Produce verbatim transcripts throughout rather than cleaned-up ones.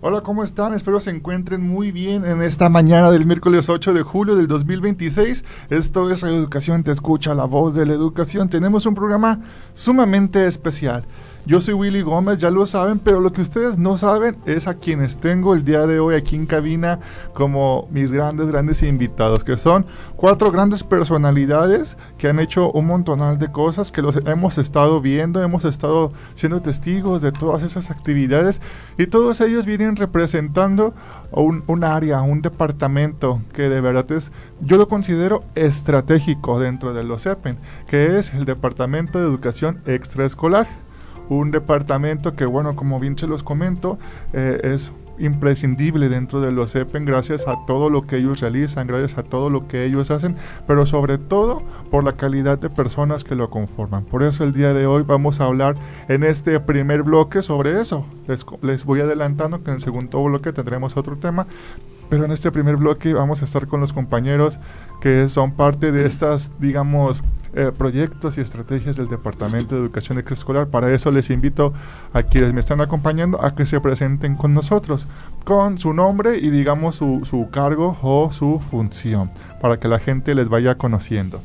Hola, ¿cómo están? Espero se encuentren muy bien en esta mañana del miércoles ocho de julio del dos mil veintiséis. Esto es Radio Educación Te Escucha, la voz de la educación. Tenemos un programa sumamente especial. Yo soy Willy Gómez, ya lo saben, pero lo que ustedes no saben es a quienes tengo el día de hoy aquí en cabina como mis grandes, grandes invitados, que son cuatro grandes personalidades que han hecho un montonal de cosas, que los hemos estado viendo, hemos estado siendo testigos de todas esas actividades, y todos ellos vienen representando un, un área, un departamento que de verdad es, yo lo considero estratégico dentro de los E P E N, que es el Departamento de Educación Extraescolar. Un departamento que, bueno, como bien se los comento, eh, es imprescindible dentro de los E P E N gracias a todo lo que ellos realizan, gracias a todo lo que ellos hacen, pero sobre todo por la calidad de personas que lo conforman. Por eso el día de hoy vamos a hablar en este primer bloque sobre eso. Les, les voy adelantando que en el segundo bloque tendremos otro tema, pero en este primer bloque vamos a estar con los compañeros que son parte de estas, digamos, Eh, proyectos y estrategias del Departamento de Educación Extraescolar. Para eso les invito a quienes me están acompañando a que se presenten con nosotros, con su nombre y digamos su, su cargo o su función, para que la gente les vaya conociendo.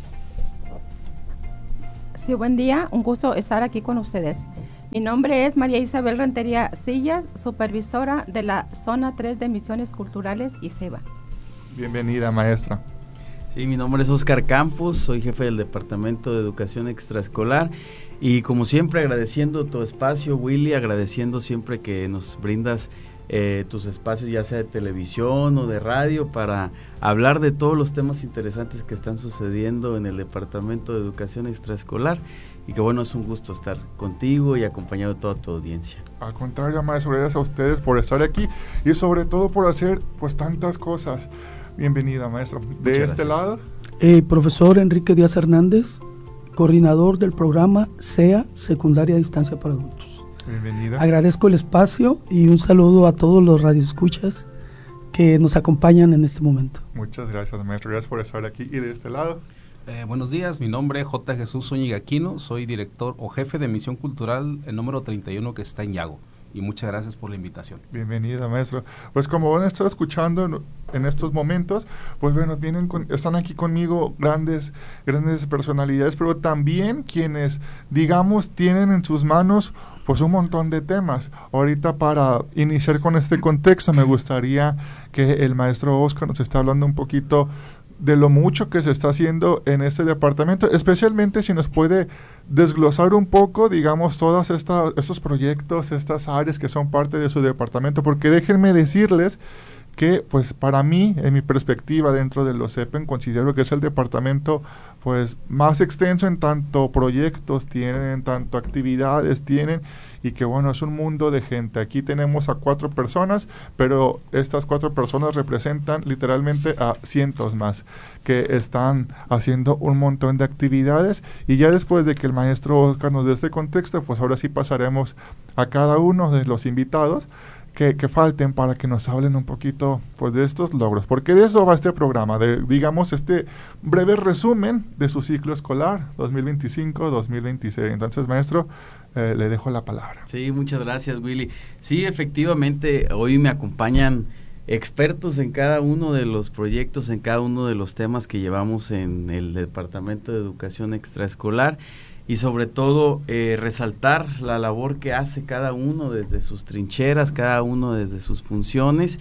Sí, buen día, un gusto estar aquí con ustedes. Mi nombre es María Isabel Rentería Sillas, supervisora de la Zona tres de Misiones Culturales y SEBA. Bienvenida, maestra. Sí, mi nombre es Oscar Campos, soy jefe del Departamento de Educación Extraescolar y como siempre agradeciendo tu espacio, Willy, agradeciendo siempre que nos brindas eh, tus espacios ya sea de televisión o de radio para hablar de todos los temas interesantes que están sucediendo en el Departamento de Educación Extraescolar y que bueno, es un gusto estar contigo y acompañado de toda tu audiencia. Al contrario, maestro, gracias a ustedes por estar aquí y sobre todo por hacer pues tantas cosas. Bienvenida, maestro. De Muchas este gracias. lado. Eh, profesor Enrique Díaz Hernández, coordinador del programa S E A, Secundaria a Distancia para Adultos. Bienvenida. Agradezco el espacio y un saludo a todos los radioescuchas que nos acompañan en este momento. Muchas gracias, maestro. Gracias por estar aquí. Y de este lado. Eh, buenos días, mi nombre es J. Jesús Zúñiga Aquino, soy director o jefe de misión cultural, el número treinta y uno que está en Yago. Y muchas gracias por la invitación. Bienvenida, maestro. Pues como han estado escuchando en, en estos momentos, pues bueno, vienen con, están aquí conmigo grandes, grandes personalidades, pero también quienes, digamos, tienen en sus manos pues un montón de temas. Ahorita para iniciar con este contexto me gustaría que el maestro Oscar nos esté hablando un poquito de lo mucho que se está haciendo en este departamento, especialmente si nos puede desglosar un poco, digamos, todos estos proyectos, estas áreas que son parte de su departamento, porque déjenme decirles que, pues, para mí, en mi perspectiva dentro de los E P E N, considero que es el departamento, pues, más extenso en tanto proyectos tienen, en tanto actividades tienen, y que, bueno, es un mundo de gente. Aquí tenemos a cuatro personas, pero estas cuatro personas representan literalmente a cientos más, que están haciendo un montón de actividades, y ya después de que el maestro Oscar nos dé este contexto, pues ahora sí pasaremos a cada uno de los invitados, Que, que falten para que nos hablen un poquito pues de estos logros, porque de eso va este programa, de digamos este breve resumen de su ciclo escolar dos mil veinticinco dos mil veintiséis. Entonces, maestro, eh, le dejo la palabra. Sí, muchas gracias, Willy. Sí, efectivamente, hoy me acompañan expertos en cada uno de los proyectos, en cada uno de los temas que llevamos en el Departamento de Educación Extraescolar. Y sobre todo eh, resaltar la labor que hace cada uno desde sus trincheras, cada uno desde sus funciones,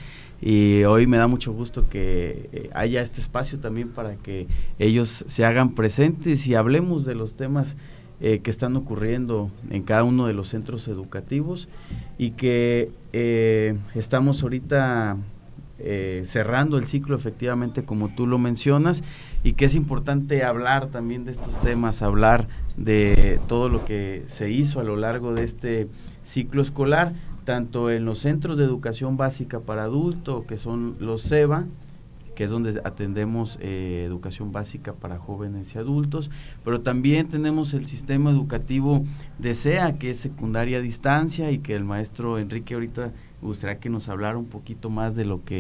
y hoy me da mucho gusto que eh, haya este espacio también para que ellos se hagan presentes y hablemos de los temas eh, que están ocurriendo en cada uno de los centros educativos y que eh, estamos ahorita eh, cerrando el ciclo efectivamente como tú lo mencionas, y que es importante hablar también de estos temas, hablar de todo lo que se hizo a lo largo de este ciclo escolar, tanto en los centros de educación básica para adultos, que son los SEBA, que es donde atendemos eh, educación básica para jóvenes y adultos, pero también tenemos el sistema educativo de S E A, que es secundaria a distancia, y que el maestro Enrique ahorita me gustaría que nos hablara un poquito más de lo que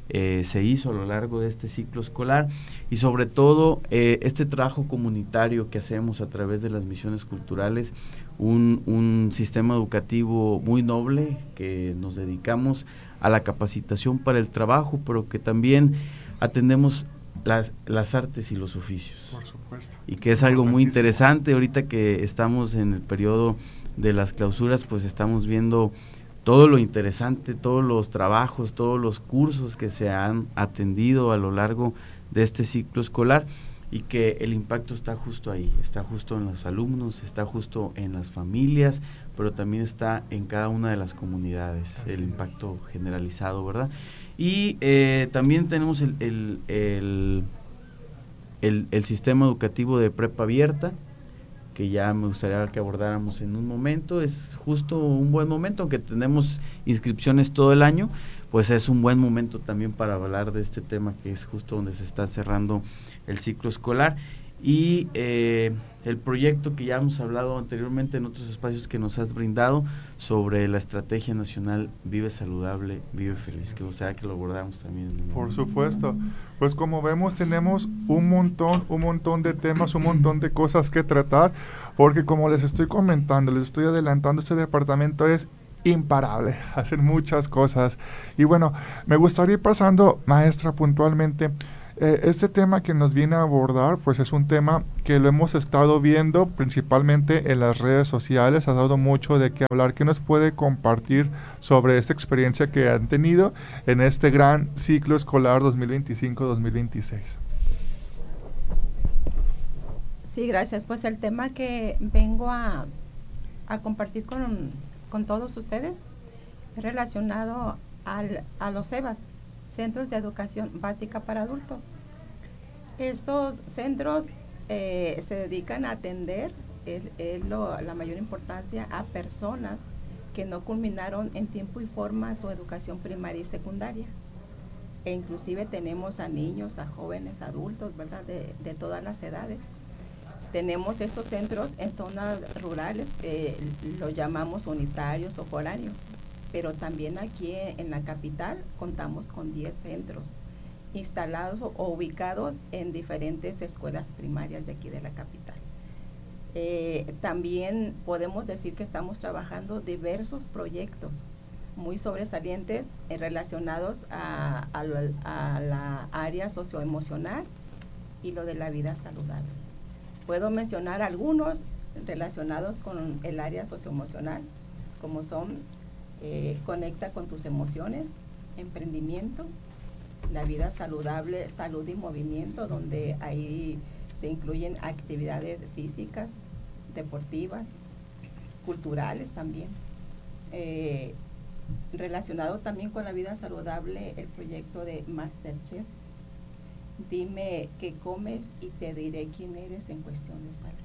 eh, se hizo a lo largo de este ciclo escolar y sobre todo eh, este trabajo comunitario que hacemos a través de las misiones culturales, un, un sistema educativo muy noble que nos dedicamos a la capacitación para el trabajo, pero que también atendemos las, las artes y los oficios. Por supuesto. Y que es algo muy interesante. Ahorita que estamos en el periodo de las clausuras, pues estamos viendo todo lo interesante, todos los trabajos, todos los cursos que se han atendido a lo largo de este ciclo escolar y que el impacto está justo ahí, está justo en los alumnos, está justo en las familias, pero también está en cada una de las comunidades, Así el es. impacto generalizado, ¿verdad? Y eh, también tenemos el, el, el, el, el sistema educativo de prepa abierta, que ya me gustaría que abordáramos en un momento. Es justo un buen momento, aunque tenemos inscripciones todo el año, pues es un buen momento también para hablar de este tema, que es justo donde se está cerrando el ciclo escolar. Y eh, el proyecto que ya hemos hablado anteriormente en otros espacios que nos has brindado sobre la Estrategia Nacional Vive Saludable, Vive Feliz, que me gustaría que lo abordáramos también. Por supuesto. Pues como vemos, tenemos un montón, un montón de temas, un montón de cosas que tratar, porque como les estoy comentando, les estoy adelantando, este departamento es imparable, hacer muchas cosas. Y bueno, me gustaría ir pasando, maestra, puntualmente. Eh, este tema que nos viene a abordar, pues es un tema que lo hemos estado viendo principalmente en las redes sociales, ha dado mucho de qué hablar. ¿Qué nos puede compartir sobre esta experiencia que han tenido en este gran ciclo escolar dos mil veinticinco dos mil veintiséis? Sí, gracias. Pues el tema que vengo a, a compartir con, con todos ustedes es relacionado al, a los C E B A S, Centros de Educación Básica para Adultos. Estos centros eh, se dedican a atender, es, es lo, la mayor importancia, a personas que no culminaron en tiempo y forma su educación primaria y secundaria. E inclusive tenemos a niños, a jóvenes, adultos, ¿verdad?, de, de todas las edades. Tenemos estos centros en zonas rurales, eh, los llamamos unitarios o foráneos. Pero también aquí en la capital contamos con diez centros instalados o ubicados en diferentes escuelas primarias de aquí de la capital. Eh, también podemos decir que estamos trabajando diversos proyectos muy sobresalientes eh, relacionados a, a, a la área socioemocional y lo de la vida saludable. Puedo mencionar algunos relacionados con el área socioemocional, como son Eh, conecta con tus emociones, emprendimiento, la vida saludable, salud y movimiento, donde ahí se incluyen actividades físicas, deportivas, culturales también. Eh, relacionado también con la vida saludable, el proyecto de MasterChef, dime qué comes y te diré quién eres en cuestión de salud.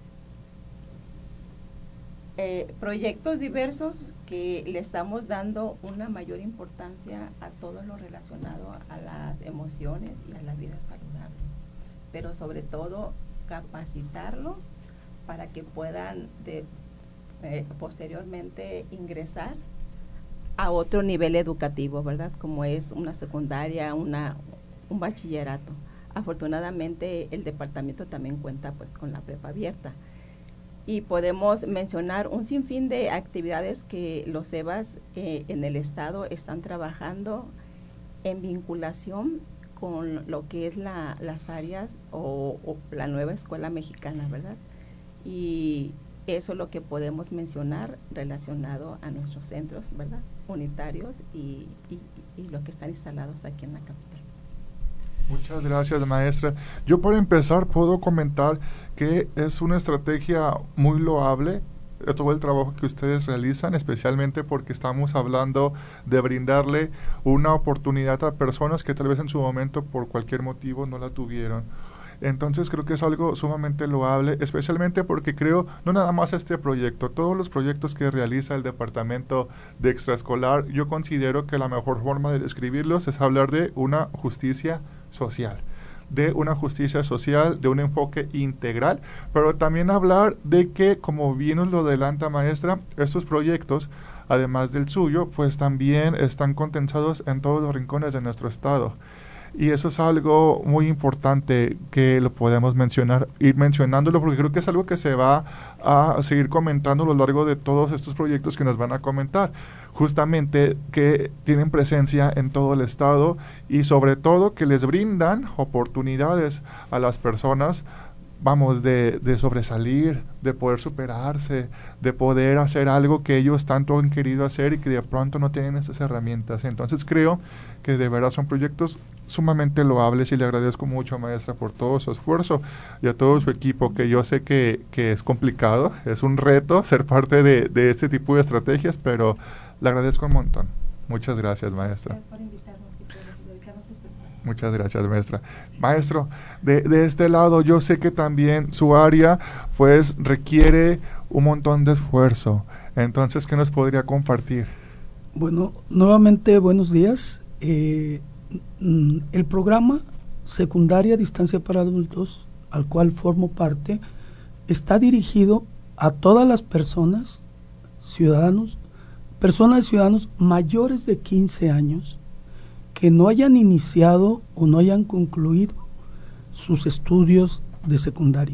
Eh, proyectos diversos que le estamos dando una mayor importancia a todo lo relacionado a las emociones y a la vida saludable, pero sobre todo capacitarlos para que puedan de, eh, posteriormente ingresar a otro nivel educativo, ¿verdad?, como es una secundaria, una, un bachillerato. Afortunadamente el departamento también cuenta pues con la prepa abierta. Y podemos mencionar un sinfín de actividades que los C E B A S eh, en el estado están trabajando en vinculación con lo que es la, las áreas o, o la nueva escuela mexicana, ¿verdad? Y eso es lo que podemos mencionar relacionado a nuestros centros, ¿verdad?, unitarios y, y, y los que están instalados aquí en la capital. Muchas gracias, maestra. Yo, para empezar, puedo comentar que es una estrategia muy loable de todo el trabajo que ustedes realizan, especialmente porque estamos hablando de brindarle una oportunidad a personas que tal vez en su momento por cualquier motivo no la tuvieron. Entonces creo que es algo sumamente loable, especialmente porque creo, no nada más este proyecto, todos los proyectos que realiza el Departamento de Extraescolar, yo considero que la mejor forma de describirlos es hablar de una justicia social, de una justicia social, de un enfoque integral, pero también hablar de que, como bien nos lo adelanta, maestra, estos proyectos además del suyo, pues también están condensados en todos los rincones de nuestro estado. Y eso es algo muy importante que lo podemos mencionar, ir mencionándolo, porque creo que es algo que se va a seguir comentando a lo largo de todos estos proyectos que nos van a comentar. Justamente que tienen presencia en todo el estado y sobre todo que les brindan oportunidades a las personas, vamos, de, de sobresalir, de poder superarse, de poder hacer algo que ellos tanto han querido hacer y que de pronto no tienen esas herramientas. Entonces creo que de verdad son proyectos sumamente loables y le agradezco mucho, maestra, por todo su esfuerzo y a todo su equipo, que yo sé que, que es complicado, es un reto ser parte de, de este tipo de estrategias, pero le agradezco un montón. Muchas gracias, maestra. Gracias por invitarnos y por dedicarnos este espacio. Muchas gracias, maestra. Maestro, de, de este lado yo sé que también su área pues requiere un montón de esfuerzo. Entonces, ¿qué nos podría compartir? Bueno, nuevamente buenos días. Eh, el programa Secundaria a Distancia para Adultos, al cual formo parte, está dirigido a todas las personas, ciudadanos, personas y ciudadanos mayores de quince años que no hayan iniciado o no hayan concluido sus estudios de secundaria.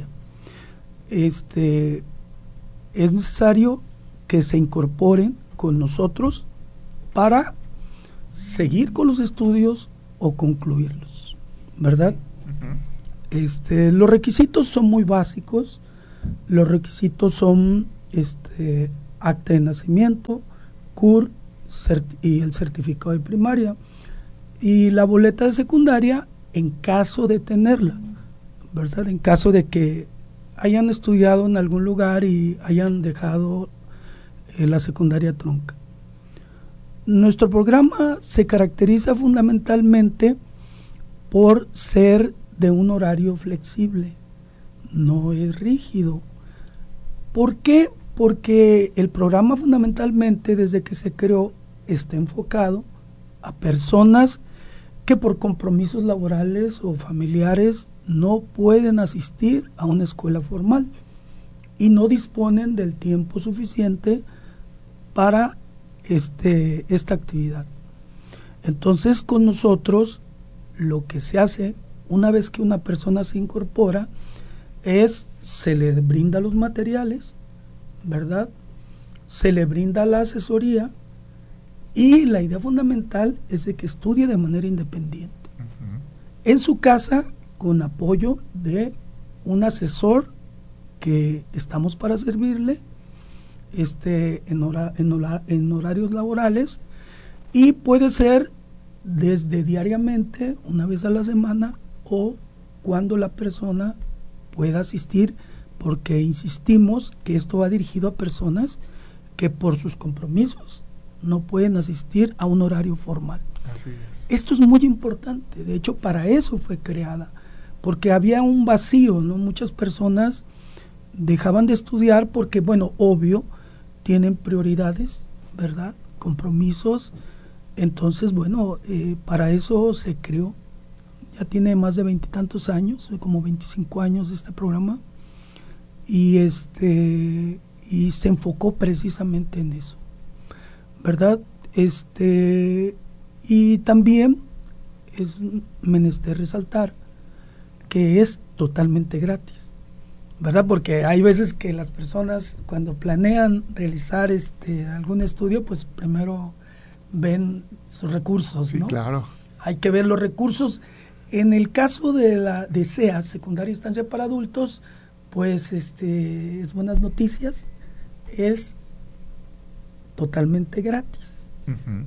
Este, es necesario que se incorporen con nosotros para seguir con los estudios o concluirlos, ¿verdad? Uh-huh. Este, los requisitos son muy básicos. Los requisitos son este, acta de nacimiento, C U R cert- y el certificado de primaria y la boleta de secundaria en caso de tenerla, ¿verdad? En caso de que hayan estudiado en algún lugar y hayan dejado eh, la secundaria trunca. Nuestro programa se caracteriza fundamentalmente por ser de un horario flexible, no es rígido. ¿Por qué? Porque el programa fundamentalmente desde que se creó está enfocado a personas que por compromisos laborales o familiares no pueden asistir a una escuela formal y no disponen del tiempo suficiente para este, esta actividad. Entonces, con nosotros lo que se hace una vez que una persona se incorpora es se le brinda los materiales, ¿verdad? Se le brinda la asesoría y la idea fundamental es de que estudie de manera independiente. Uh-huh. En su casa, con apoyo de un asesor que estamos para servirle este, en, hora, en, hora, en horarios laborales, y puede ser desde diariamente, una vez a la semana, o cuando la persona pueda asistir, porque insistimos que esto va dirigido a personas que por sus compromisos no pueden asistir a un horario formal. Así es. Esto es muy importante, de hecho para eso fue creada, porque había un vacío, ¿no? Muchas personas dejaban de estudiar porque, bueno, obvio, tienen prioridades, ¿verdad? Compromisos. Entonces, bueno, eh, para eso se creó. Ya tiene más de veintitantos años, como veinticinco años este programa, y este y se enfocó precisamente en eso, ¿verdad? Este y también es menester resaltar que es totalmente gratis, ¿verdad? Porque hay veces que las personas cuando planean realizar este algún estudio, pues primero ven sus recursos, sí, ¿no? Claro. Hay que ver los recursos. En el caso de la de S E A, Secundaria Instancia para Adultos, pues este es buenas noticias, es totalmente gratis. Uh-huh.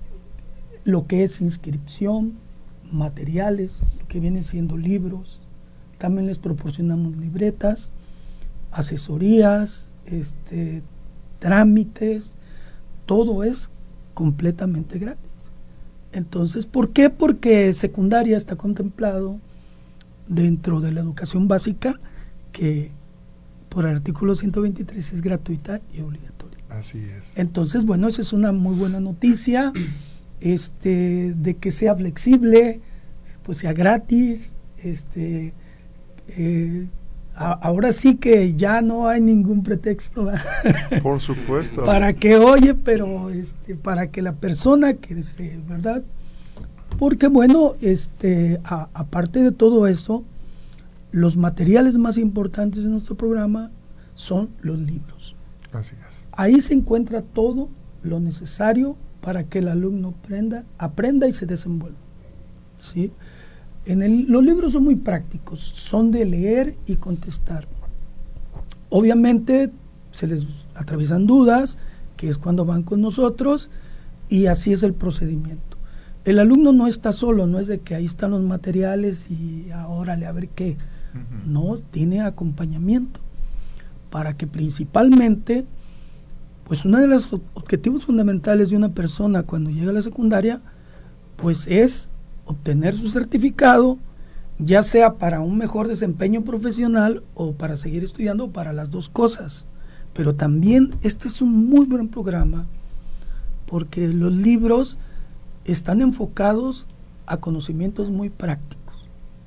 Lo que es inscripción, materiales, lo que vienen siendo libros, también les proporcionamos libretas, asesorías, este, trámites, todo es completamente gratis. Entonces, ¿por qué? Porque secundaria está contemplado dentro de la educación básica, que por el artículo ciento veintitrés es gratuita y obligatoria. Así es. Entonces, bueno, esa es una muy buena noticia, este, de que sea flexible, pues sea gratis, este, eh, a, ahora sí que ya no hay ningún pretexto. Por supuesto. Para que oye, pero este, para que la persona que se, ¿verdad? Porque bueno, este, a, aparte de todo eso, los materiales más importantes de nuestro programa son los libros. Así es. Ahí se encuentra todo lo necesario para que el alumno aprenda, aprenda y se desenvuelva. ¿Sí? En el, los libros son muy prácticos, son de leer y contestar. Obviamente se les atraviesan dudas, que es cuando van con nosotros, y así es el procedimiento. El alumno no está solo, no es de que ahí están los materiales y ahora a ver qué. Uh-huh. No, tiene acompañamiento para que principalmente, pues uno de los objetivos fundamentales de una persona cuando llega a la secundaria, pues es obtener su certificado, ya sea para un mejor desempeño profesional o para seguir estudiando, o para las dos cosas. Pero también este es un muy buen programa porque los libros están enfocados a conocimientos muy prácticos.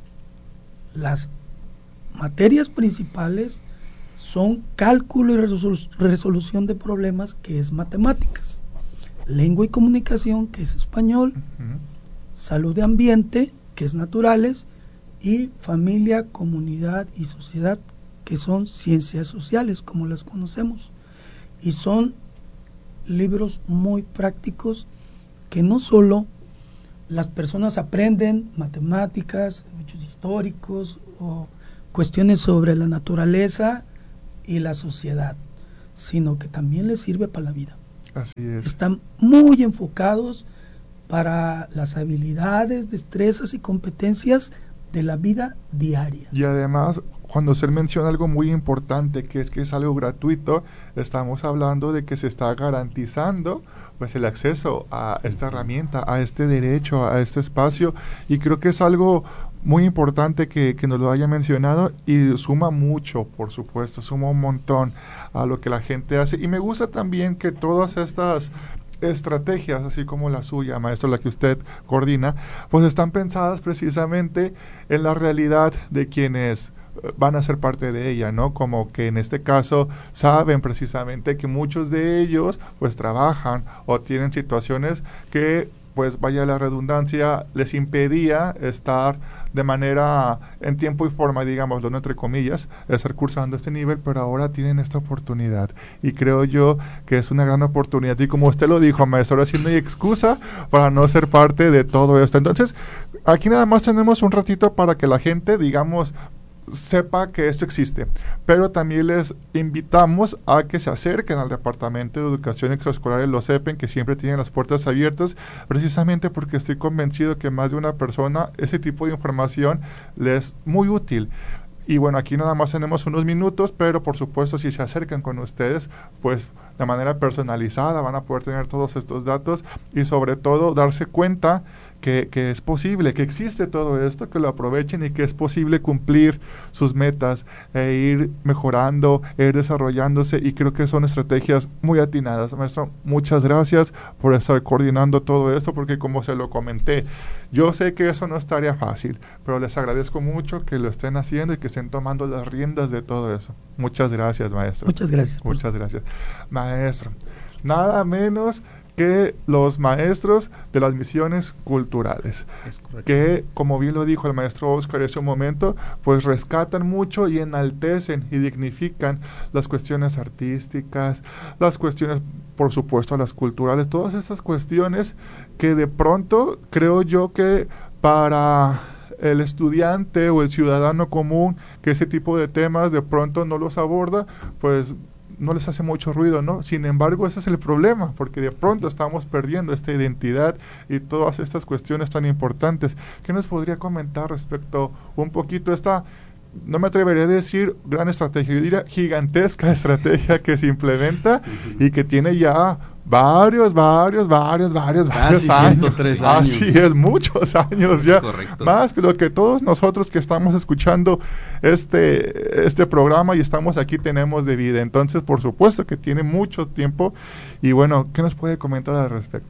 Las materias principales son cálculo y resolu- resolución de problemas, que es matemáticas, lengua y comunicación, que es español, uh-huh. salud y ambiente, que es naturales, y familia, comunidad y sociedad, que son ciencias sociales, como las conocemos. Y son libros muy prácticos que no solo las personas aprenden matemáticas, hechos históricos o cuestiones sobre la naturaleza y la sociedad, sino que también les sirve para la vida. Así es. Están muy enfocados para las habilidades, destrezas y competencias de la vida diaria. Y además, cuando usted menciona algo muy importante, que es que es algo gratuito, estamos hablando de que se está garantizando pues el acceso a esta herramienta, a este derecho, a este espacio, y creo que es algo muy importante que, que nos lo haya mencionado, y suma mucho, por supuesto, suma un montón a lo que la gente hace. Y me gusta también que todas estas estrategias, así como la suya, maestro, la que usted coordina, pues están pensadas precisamente en la realidad de quienes van a ser parte de ella, ¿no? Como que en este caso saben precisamente que muchos de ellos pues trabajan o tienen situaciones que, pues vaya la redundancia, les impedía estar de manera en tiempo y forma, digámoslo, ¿no? Entre comillas, estar cursando este nivel, pero ahora tienen esta oportunidad. Y creo yo que es una gran oportunidad. Y como usted lo dijo, maestro, ahora sí no hay excusa para no ser parte de todo esto. Entonces, aquí nada más tenemos un ratito para que la gente, digamos, sepa que esto existe, pero también les invitamos a que se acerquen al Departamento de Educación Extraescolar de los E P E N, que siempre tienen las puertas abiertas, precisamente porque estoy convencido que más de una persona ese tipo de información les es muy útil. Y bueno, aquí nada más tenemos unos minutos, pero por supuesto si se acercan con ustedes, pues de manera personalizada van a poder tener todos estos datos y sobre todo darse cuenta que, que es posible, que existe todo esto, que lo aprovechen y que es posible cumplir sus metas e ir mejorando, e ir desarrollándose, y creo que son estrategias muy atinadas. Maestro, muchas gracias por estar coordinando todo esto, porque como se lo comenté, yo sé que eso no estaría fácil, pero les agradezco mucho que lo estén haciendo y que estén tomando las riendas de todo eso. Muchas gracias, maestro. Muchas gracias. Muchas gracias. Maestro, nada menos que los maestros de las misiones culturales, es correcto, que como bien lo dijo el maestro Oscar hace un momento, pues rescatan mucho y enaltecen y dignifican las cuestiones artísticas, las cuestiones, por supuesto, las culturales, todas estas cuestiones que de pronto creo yo que para el estudiante o el ciudadano común, que ese tipo de temas de pronto no los aborda, pues no les hace mucho ruido, ¿no? Sin embargo, ese es el problema, porque de pronto estamos perdiendo esta identidad y todas estas cuestiones tan importantes. ¿Qué nos podría comentar respecto un poquito a esta, no me atrevería a decir gran estrategia, yo diría gigantesca estrategia que se implementa y que tiene ya varios, varios, varios, varios, varios años. ciento tres años. Así es, muchos años es ya. Correcto. Más que lo que todos nosotros que estamos escuchando este, este programa y estamos aquí tenemos de vida. Entonces, por supuesto que tiene mucho tiempo. Y bueno, ¿qué nos puede comentar al respecto?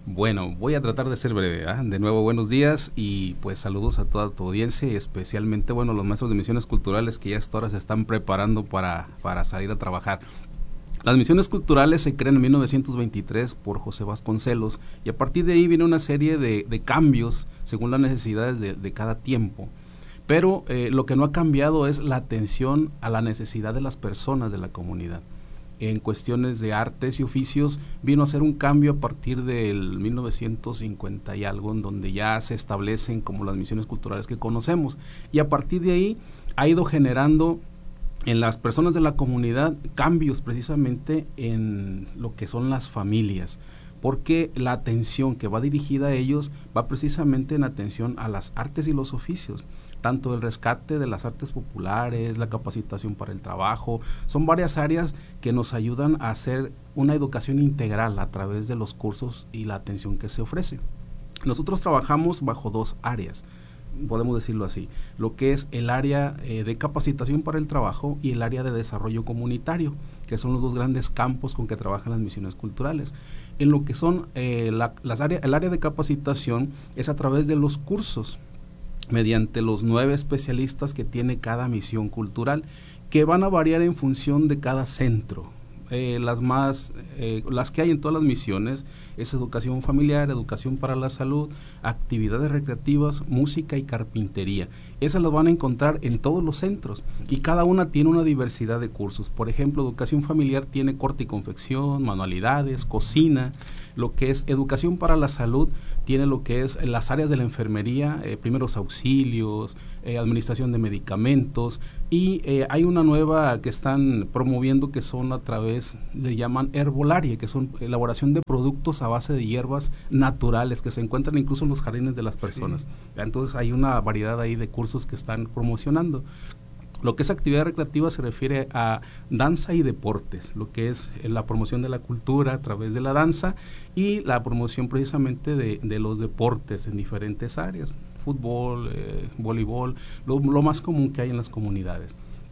Bueno, voy a tratar de ser breve, ¿eh? De nuevo, buenos días y pues saludos a toda tu audiencia y especialmente, bueno, los maestros de misiones culturales que ya hasta ahora se están preparando para, para salir a trabajar. Las misiones culturales se crean en mil novecientos veintitrés por José Vasconcelos y a partir de ahí viene una serie de, de cambios según las necesidades de, de cada tiempo. Pero eh, lo que no ha cambiado es la atención a la necesidad de las personas de la comunidad. En cuestiones de artes y oficios vino a ser un cambio a partir del mil novecientos cincuenta y algo, en donde ya se establecen como las misiones culturales que conocemos, y a partir de ahí ha ido generando en las personas de la comunidad cambios precisamente en lo que son las familias, porque la atención que va dirigida a ellos va precisamente en atención a las artes y los oficios, tanto el rescate de las artes populares, la capacitación para el trabajo, son varias áreas que nos ayudan a hacer una educación integral a través de los cursos y la atención que se ofrece. Nosotros trabajamos bajo dos áreas, podemos decirlo así, lo que es el área eh, de capacitación para el trabajo y el área de desarrollo comunitario, que son los dos grandes campos con que trabajan las misiones culturales. En lo que son eh, la, las áreas, el área de capacitación es a través de los cursos, mediante los nueve especialistas que tiene cada misión cultural, que van a variar en función de cada centro. Eh, las más, eh, las que hay en todas las misiones es educación familiar, educación para la salud, actividades recreativas, música y carpintería. Esas las van a encontrar en todos los centros y cada una tiene una diversidad de cursos. Por ejemplo, educación familiar tiene corte y confección, manualidades, cocina. Lo que es educación para la salud tiene lo que es las áreas de la enfermería, eh, primeros auxilios, eh, administración de medicamentos, y eh, hay una nueva que están promoviendo que son a través, le llaman herbolaria, que son elaboración de productos a base de hierbas naturales que se encuentran incluso en los jardines de las personas. Sí. Entonces hay una variedad ahí de cursos que están promocionando. Lo que es actividad recreativa se refiere a danza y deportes, lo que es la promoción de la cultura a través de la danza y la promoción precisamente de, de los deportes en diferentes áreas, fútbol, eh, voleibol, lo, lo más común que hay en las comunidades.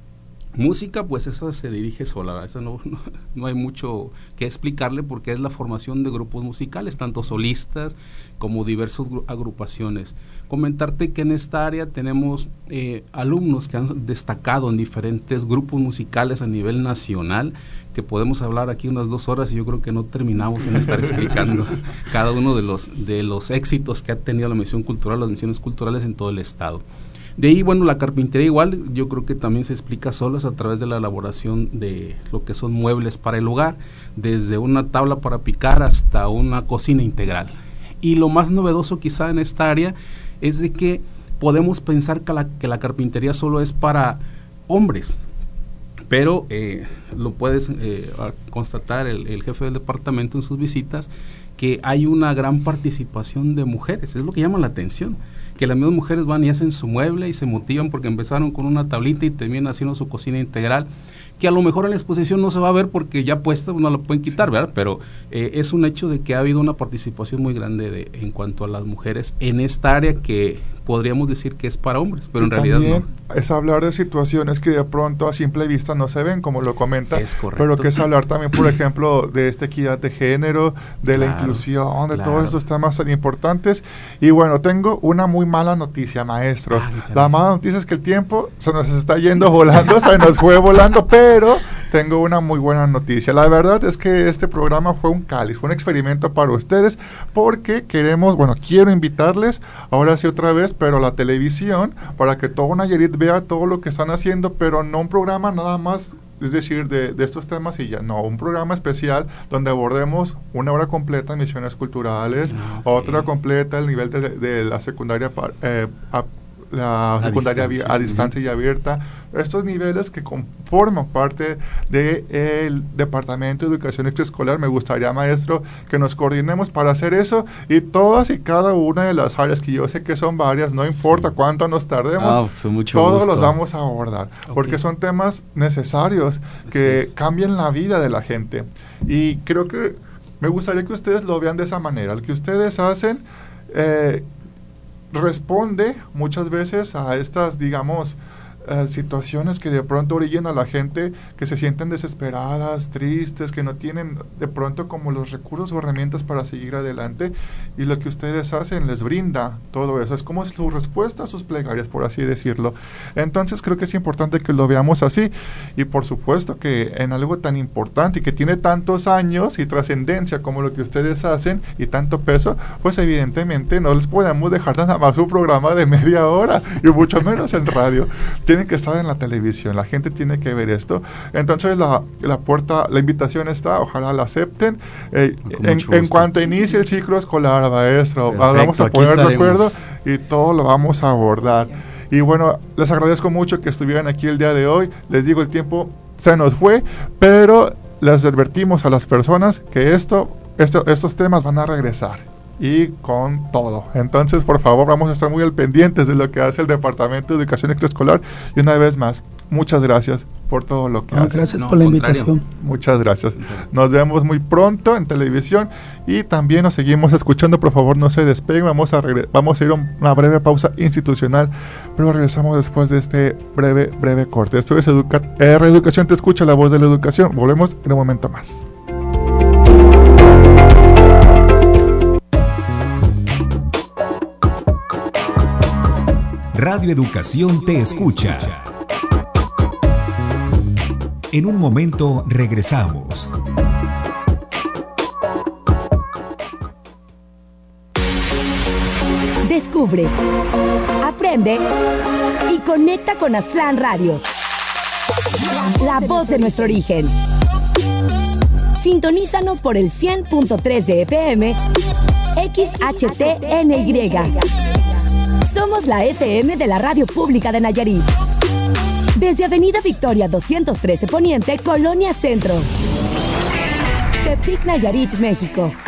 Música, pues esa se dirige sola, esa no, no, no hay mucho que explicarle porque es la formación de grupos musicales, tanto solistas como diversas agrupaciones. Comentarte que en esta área tenemos eh, alumnos que han destacado en diferentes grupos musicales a nivel nacional, que podemos hablar aquí unas dos horas y yo creo que no terminamos en estar explicando cada uno de los, de los éxitos que ha tenido la misión cultural, las misiones culturales en todo el estado. De ahí, bueno, la carpintería igual, yo creo que también se explica solas a través de la elaboración de lo que son muebles para el hogar, desde una tabla para picar hasta una cocina integral. Y lo más novedoso quizá en esta área es de que podemos pensar que la, que la carpintería solo es para hombres, pero eh, lo puedes eh, constatar el, el jefe del departamento en sus visitas, que hay una gran participación de mujeres, es lo que llama la atención, que las mismas mujeres van y hacen su mueble y se motivan porque empezaron con una tablita y terminan haciendo su cocina integral, que a lo mejor en la exposición no se va a ver porque ya puesta no la pueden quitar, ¿verdad? Pero eh, es un hecho de que ha habido una participación muy grande de, en cuanto a las mujeres en esta área que podríamos decir que es para hombres, pero y en realidad no. Es hablar de situaciones que de pronto a simple vista no se ven, como lo comenta, es correcto. Pero que es hablar también, por ejemplo, de esta equidad de género, de claro, la inclusión, de claro. todos estos temas tan importantes. Y bueno, tengo una muy mala noticia, maestro. Ay, la mala noticia es que el tiempo se nos está yendo volando, se nos fue volando, pero tengo una muy buena noticia. La verdad es que este programa fue un cáliz, fue un experimento para ustedes, porque queremos, bueno, quiero invitarles, ahora sí otra vez, pero a la televisión, para que todo Nayarit vea todo lo que están haciendo, pero no un programa nada más, es decir, de, de estos temas y ya, no, un programa especial donde abordemos una hora completa en misiones culturales, okay. otra completa el nivel de, de la secundaria para, eh, a, la a secundaria distancia. a distancia y abierta, estos niveles que conforman parte del Departamento de Educación Extraescolar. Me gustaría, maestro, que nos coordinemos para hacer eso y todas y cada una de las áreas, que yo sé que son varias, no importa sí. cuánto nos tardemos, oh, mucho todos gusto. los vamos a abordar, okay. porque son temas necesarios que es. cambian la vida de la gente. Y creo que me gustaría que ustedes lo vean de esa manera. El que ustedes hacen eh, responde muchas veces a estas, digamos, uh, situaciones que de pronto orillan a la gente que se sienten desesperadas, tristes, que no tienen de pronto como los recursos o herramientas para seguir adelante, y lo que ustedes hacen les brinda todo eso, es como su respuesta a sus plegarias, por así decirlo. Entonces creo que es importante que lo veamos así, y por supuesto que en algo tan importante y que tiene tantos años y trascendencia como lo que ustedes hacen y tanto peso, pues evidentemente no les podemos dejar nada más un programa de media hora, y mucho menos en radio. Tienen que estar en la televisión, la gente tiene que ver esto. Entonces la, la puerta, la invitación está, ojalá la acepten. Eh, en, en cuanto inicie el ciclo escolar, maestro, perfecto, vamos a poner de acuerdo y todo lo vamos a abordar. Y bueno, les agradezco mucho que estuvieran aquí el día de hoy. Les digo, el tiempo se nos fue, pero les advertimos a las personas que esto, esto estos temas van a regresar, y con todo. Entonces, por favor, vamos a estar muy al pendientes de lo que hace el Departamento de Educación Extraescolar. Y una vez más, muchas gracias por todo lo que no, hacen. Gracias no, por la invitación. Muchas gracias. Nos vemos muy pronto en televisión, y también nos seguimos escuchando. Por favor, no se despeguen. Vamos a, regre- vamos a ir a una breve pausa institucional, pero regresamos después de este breve, breve corte. Esto es Educa- eh, Reeducación Te Escucha, la voz de la educación. Volvemos en un momento más. Radio Educación Te Escucha. En un momento regresamos. Descubre, aprende y conecta con Aztlán Radio, la voz de nuestro origen. Sintonízanos por el cien punto tres de F M, X H T N Y. Somos la F M de la Radio Pública de Nayarit. Desde Avenida Victoria doscientos trece Poniente, Colonia Centro. Tepic, Nayarit, México.